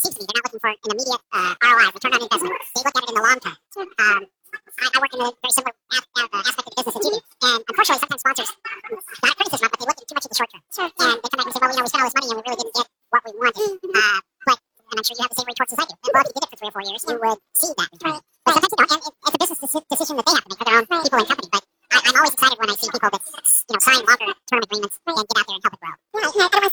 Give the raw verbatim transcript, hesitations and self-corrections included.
it seems to me they're not looking for an immediate uh, R O I, return on investment. They look at it in the long term. Um, I, I work in a very similar a- a- uh, aspect of the business as you do, and unfortunately, sometimes sponsors, not criticism, but they look at too much at the short term. And they come back and say, well, you know, we spent all this money and we really didn't get what we wanted. Uh, but, and I'm sure you have the same retorts as I do. Well, if you did it for three or four years, you would see that return. But sometimes you don't, and it, it's a business deci- decision that they have to make for their own people and company. But I, I'm always excited when I see people that, you know, sign longer term agreements and get out there and help it grow. Yeah, yeah, otherwise